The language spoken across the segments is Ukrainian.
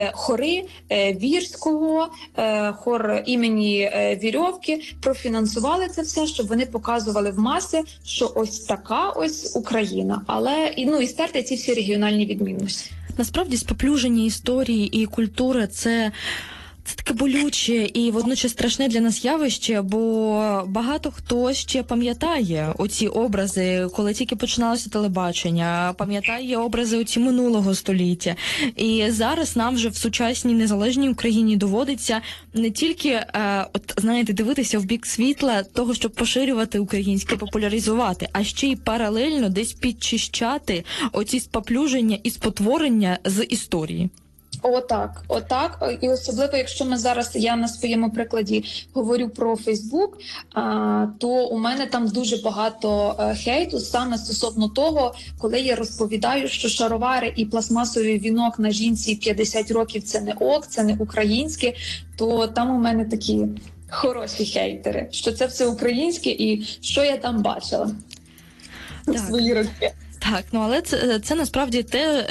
хори Вірського, хор імені Вірьовки профінансували це все, щоб вони показували в маси, що ось така ось Україна, але і стерти ці всі регіональні відмінності. Насправді споплюження історії і культури – це таке болюче і водночас страшне для нас явище, бо багато хто ще пам'ятає оці образи, коли тільки починалося телебачення, пам'ятає образи оці минулого століття. І зараз нам вже в сучасній незалежній Україні доводиться не тільки, дивитися в бік світла того, щоб поширювати українське, популяризувати, а ще й паралельно десь підчищати оці споплюження і спотворення з історії. Отак. І особливо, якщо я на своєму прикладі говорю про Фейсбук, то у мене там дуже багато хейту саме стосовно того, коли я розповідаю, що шаровари і пластмасовий вінок на жінці 50 років – це не ок, це не українське, то там у мене такі хороші хейтери, що це все українське і що я там бачила в свої роки. Так, але це насправді те,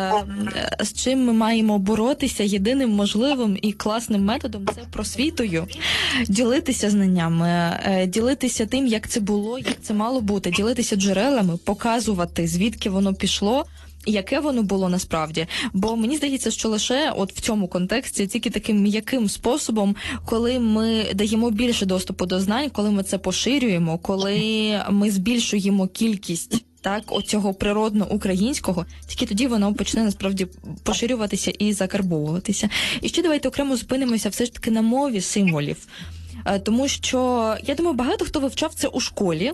з чим ми маємо боротися. Єдиним можливим і класним методом – це просвітою. Ділитися знаннями, ділитися тим, як це було, як це мало бути, ділитися джерелами, показувати, звідки воно пішло, яке воно було насправді. Бо мені здається, що лише от в цьому контексті, тільки таким м'яким способом, коли ми даємо більше доступу до знань, коли ми це поширюємо, коли ми збільшуємо кількість оцього природно-українського, тільки тоді воно почне насправді поширюватися і закарбовуватися. І ще давайте окремо зупинимося все ж таки на мові символів. Тому що, я думаю, багато хто вивчав це у школі,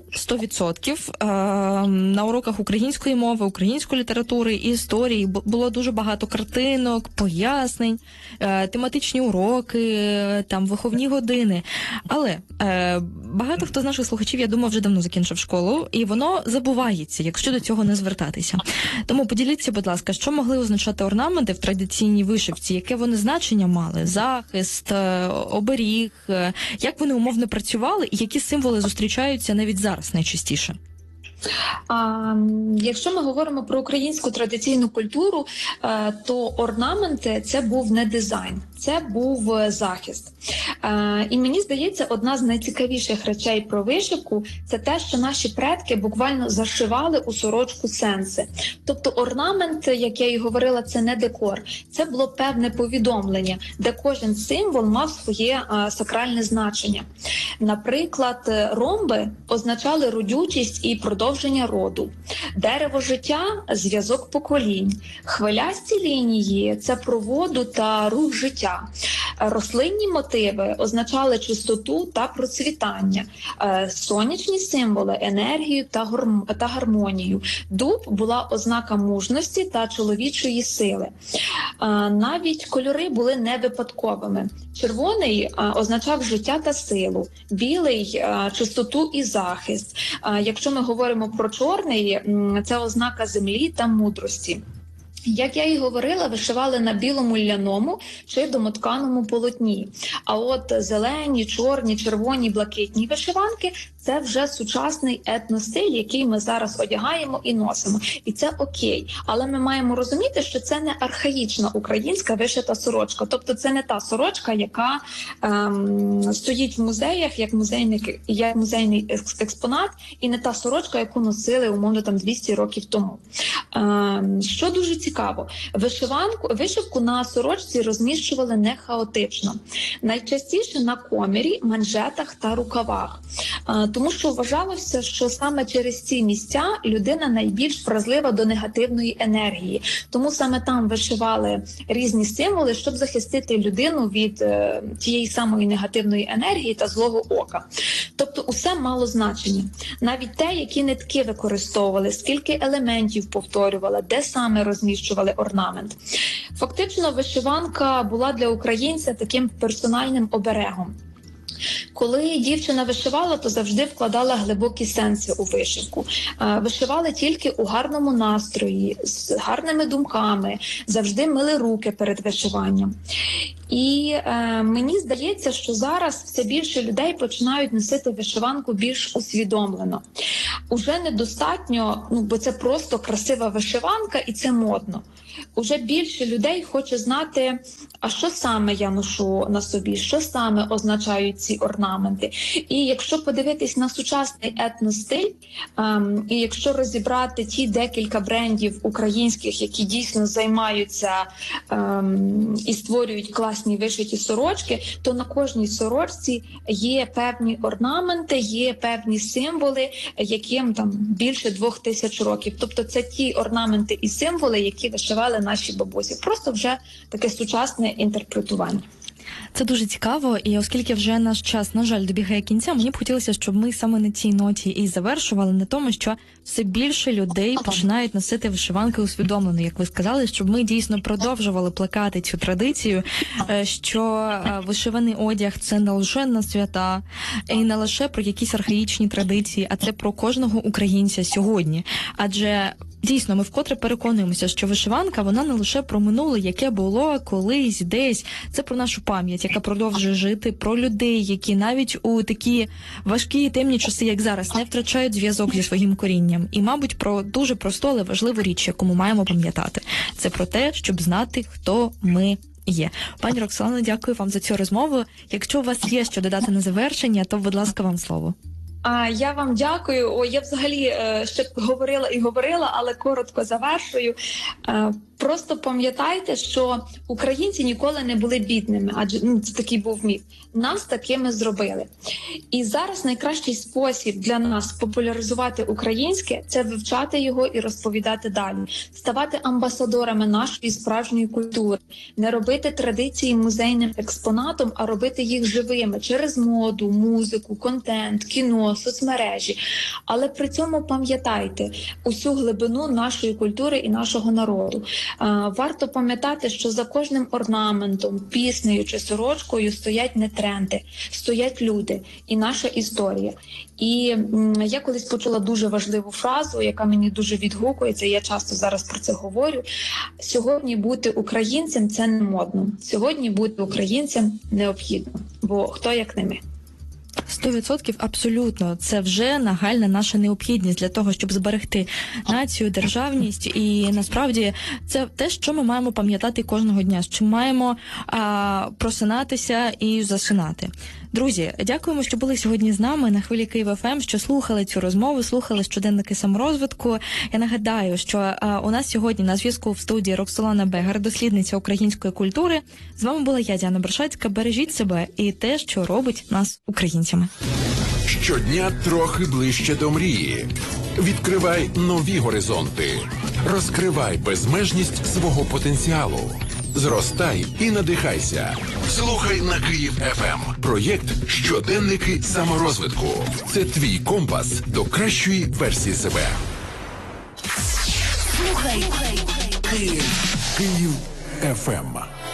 100%, на уроках української мови, української літератури і історії. Було дуже багато картинок, пояснень, тематичні уроки, виховні години. Але багато хто з наших слухачів, я думаю, вже давно закінчив школу, і воно забувається, якщо до цього не звертатися. Тому поділіться, будь ласка, що могли означати орнаменти в традиційній вишивці, яке вони значення мали? Захист, оберіг, як вони умовно працювали і які символи зустрічаються навіть зараз найчастіше? Якщо ми говоримо про українську традиційну культуру, то орнаменти – це був не дизайн, це був захист. І мені здається, одна з найцікавіших речей про вишивку – це те, що наші предки буквально зашивали у сорочку сенси. Тобто орнамент, як я і говорила, це не декор, це було певне повідомлення, де кожен символ мав своє сакральне значення. Наприклад, ромби означали родючість і продовження роду. Дерево життя – зв'язок поколінь. Хвилясті лінії – це про воду та рух життя. Рослинні мотиви означали чистоту та процвітання. Сонячні символи – енергію та гармонію. Дуб була ознака мужності та чоловічої сили. Навіть кольори були не випадковими. Червоний означав життя та силу, білий – чистоту і захист. Якщо ми говоримо про чорний, це ознака землі та мудрості. Як я і говорила, вишивали на білому ляному чи домотканому полотні. А от зелені, чорні, червоні, блакитні вишиванки – це вже сучасний етностиль, який ми зараз одягаємо і носимо. І це окей. Але ми маємо розуміти, що це не архаїчна українська вишита сорочка. Тобто це не та сорочка, яка стоїть в музеях як музейний експонат, і не та сорочка, яку носили, умовно, 200 років тому. Що дуже цікаво, вишивку на сорочці розміщували не хаотично. Найчастіше на комірі, манжетах та рукавах. Тому що вважалося, що саме через ці місця людина найбільш вразлива до негативної енергії. Тому саме там вишивали різні символи, щоб захистити людину від тієї самої негативної енергії та злого ока. Тобто усе мало значення. Навіть те, які нитки використовували, скільки елементів повторювали, де саме розміщували орнамент. Фактично, вишиванка була для українця таким персональним оберегом. Коли дівчина вишивала, то завжди вкладала глибокі сенси у вишивку. Вишивали тільки у гарному настрої, з гарними думками, завжди мили руки перед вишиванням. І мені здається, що зараз все більше людей починають носити вишиванку більш усвідомлено. Уже недостатньо, бо це просто красива вишиванка і це модно. Уже більше людей хоче знати, а що саме я ношу на собі, що саме означають ці орнаменти. І якщо подивитись на сучасний етностиль, і якщо розібрати ті декілька брендів українських, які дійсно займаються і створюють класні вишиті сорочки, то на кожній сорочці є певні орнаменти, є певні символи, яким там більше 2000 років. Тобто це ті орнаменти і символи, які вишивали наші бабусі. Просто вже таке сучасне інтерпретування. Це дуже цікаво, і оскільки вже наш час, на жаль, добігає кінця, мені б хотілося, щоб ми саме на цій ноті і завершували, на тому, що все більше людей починають носити вишиванки усвідомлено, як ви сказали, щоб ми дійсно продовжували плекати цю традицію, що вишиваний одяг – це не лише на свята, і не лише про якісь архаїчні традиції, а це про кожного українця сьогодні. Адже дійсно, ми вкотре переконуємося, що вишиванка, вона не лише про минуле, яке було колись, десь. Це про нашу пам'ять, яка продовжує жити, про людей, які навіть у такі важкі і темні часи, як зараз, не втрачають зв'язок зі своїм корінням. І, мабуть, про дуже просту, але важливу річ, яку ми маємо пам'ятати. Це про те, щоб знати, хто ми є. Пані Роксолано, дякую вам за цю розмову. Якщо у вас є що додати на завершення, то, будь ласка, вам слово. Я вам дякую. Я взагалі ще говорила, але коротко завершую. Просто пам'ятайте, що українці ніколи не були бідними, адже це такий був міф. Нас такими зробили. І зараз найкращий спосіб для нас популяризувати українське – це вивчати його і розповідати далі. Ставати амбасадорами нашої справжньої культури. Не робити традиції музейним експонатом, а робити їх живими через моду, музику, контент, кіно, соцмережі. Але при цьому пам'ятайте усю глибину нашої культури і нашого народу. Варто пам'ятати, що за кожним орнаментом, піснею чи сорочкою стоять не тренди, стоять люди і наша історія. І я колись почула дуже важливу фразу, яка мені дуже відгукується, і я часто зараз про це говорю. Сьогодні бути українцем – це не модно. Сьогодні бути українцем необхідно, бо хто як не ми. 100% абсолютно. Це вже нагальна наша необхідність для того, щоб зберегти націю, державність. І насправді це те, що ми маємо пам'ятати кожного дня, що маємо просинатися і засинати. Друзі, дякуємо, що були сьогодні з нами на хвилі Київ ФМ, що слухали цю розмову, слухали щоденники саморозвитку. Я нагадаю, що у нас сьогодні на зв'язку в студії Роксолана Бегар, дослідниця української культури. З вами була я, Діана Бершацька. Бережіть себе і те, що робить нас українцями. Щодня трохи ближче до мрії. Відкривай нові горизонти. Розкривай безмежність свого потенціалу. Зростай і надихайся. Слухай на Київ ФМ. Проєкт «Щоденники саморозвитку». Це твій компас до кращої версії себе. Слухай. Київ. Київ ФМ.